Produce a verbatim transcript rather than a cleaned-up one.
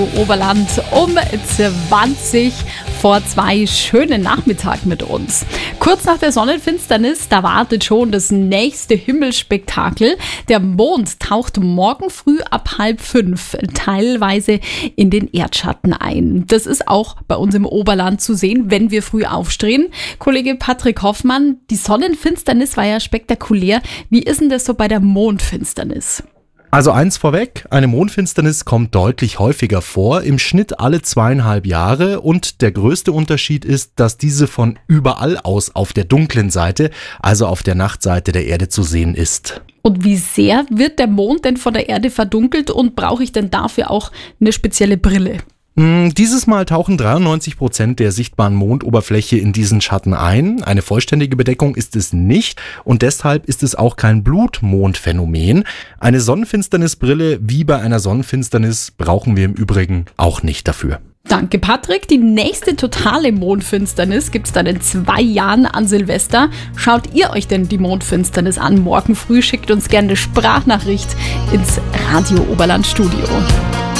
Oberland um zwanzig vor zwei. Schönen Nachmittag mit uns. Kurz nach der Sonnenfinsternis, da wartet schon das nächste Himmelsspektakel. Der Mond taucht morgen früh ab halb fünf teilweise in den Erdschatten ein. Das ist auch bei uns im Oberland zu sehen, wenn wir früh aufstehen. Kollege Patrick Hoffmann, die Sonnenfinsternis war ja spektakulär. Wie ist denn das so bei der Mondfinsternis? Also eins vorweg, eine Mondfinsternis kommt deutlich häufiger vor, im Schnitt alle zweieinhalb Jahre, und der größte Unterschied ist, dass diese von überall aus auf der dunklen Seite, also auf der Nachtseite der Erde zu sehen ist. Und wie sehr wird der Mond denn von der Erde verdunkelt und brauche ich denn dafür auch eine spezielle Brille? Dieses Mal tauchen dreiundneunzig Prozent der sichtbaren Mondoberfläche in diesen Schatten ein. Eine vollständige Bedeckung ist es nicht und deshalb ist es auch kein Blutmondphänomen. Eine Sonnenfinsternisbrille wie bei einer Sonnenfinsternis brauchen wir im Übrigen auch nicht dafür. Danke, Patrick. Die nächste totale Mondfinsternis gibt es dann in zwei Jahren an Silvester. Schaut ihr euch denn die Mondfinsternis an? Morgen früh schickt uns gerne eine Sprachnachricht ins Radio Oberland Studio.